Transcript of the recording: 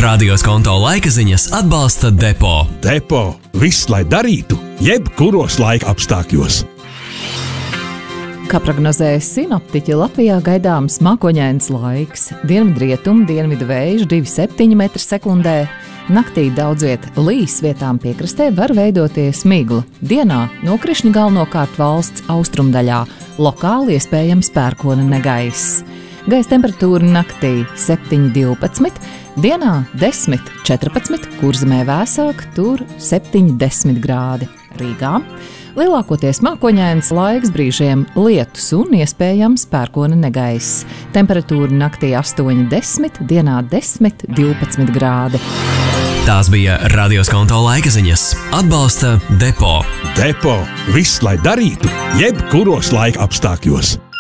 Radio Skonto laika ziņas atbalsta Depo. Depo viss, lai darītu, jebkuros laika apstākļos. Kā prognozēja sinoptiķi, Latvijā gaidāms mākoņains laiks. Dienvidrietumu, dienvidu vējš 2,7 m/sekundē. Naktī daudz viet līs, vietām piekrastē var veidoties migla. Dienā nokrišņi galvenokārt valsts austrumdaļā. Lokāli iespējams pērkona negaiss. Gaisa temperatūra naktī 7,12, dienā 10,14, Kurzemē vēsāk, tur 7,10 grādi. Rīgā lielākoties mākoņains laiks, brīžiem lietus un iespējams pērkona negaiss. Temperatūra naktī 8,10, dienā 10,12 grādi. Tās bija Radio Skonto laika ziņas. Atbalsta Depo. Depo viss, lai darītu, jebkuros laika apstākļos.